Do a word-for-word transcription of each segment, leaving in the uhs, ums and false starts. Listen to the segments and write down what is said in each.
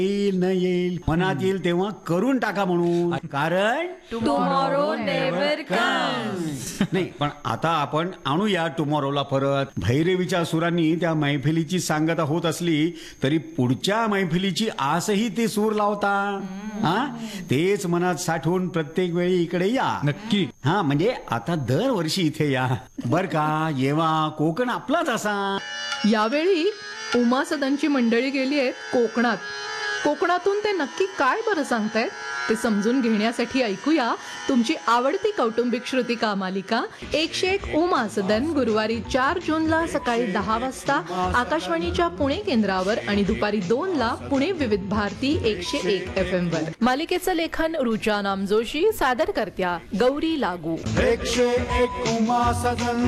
येईल न येईल मनात येईल तेव्हा करून टाका म्हणून, कारण टुमॉरो नेव्हर कम्स. नाही पण आता आपण आणूया टुमॉरोला परत. भैरवीच्या सुरांनी त्या मैफिलीची सांगता होत असली तरी पुढच्या मैफिलीची आसही ते सूर लावता. हा तेच मनात साठवून प्रत्येक वेळी इकडे या. नक्की. हा म्हणजे आता दरवर्षी इथे या बर का. येवा कोकण आपलाच असा. यावेळी उमा सदनची मंडळी गेली आहेत कोकणात. कोकणातून ते नक्की काय बरं सांगतायत ते समजून घेण्यासाठी ऐकूया तुमची आवडती कौटुंबिक श्रुतिका मालिका एकशे एक उमा सदन, गुरुवारी चार जूनला सकाळी दहा वाजता आकाशवाणीच्या पुणे केंद्रावर आणि दुपारी दोन ला पुणे विविध भारती एकशे एक एफ एम वर. मालिकेचं लेखन रुचा नामजोशी, सादर करत्या गौरी लागू. एकशे एक उमा सदन.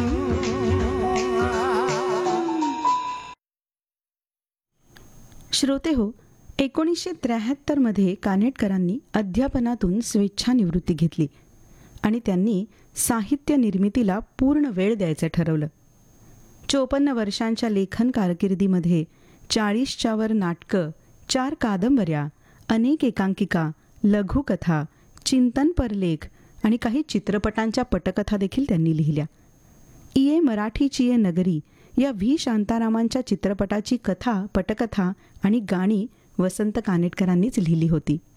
श्रोते हो, एकोणीसशे त्र्याहत्तरमध्ये कानेटकरांनी अध्यापनातून स्वेच्छानिवृत्ती घेतली आणि त्यांनी साहित्य निर्मितीला पूर्ण वेळ द्यायचं ठरवलं. चोपन्न वर्षांच्या लेखन कारकिर्दीमध्ये चाळीसच्या वर नाटकं, चार कादंबऱ्या, अनेक एकांकिका, लघुकथा, चिंतनपर लेख आणि काही चित्रपटांच्या पटकथा देखील त्यांनी लिहिल्या. इये मराठीची ये नगरी या व्ही शांतारामांच्या चित्रपटाची कथा, पटकथा आणि गाणी वसंत कानेटकरांनीच लिहिली होती.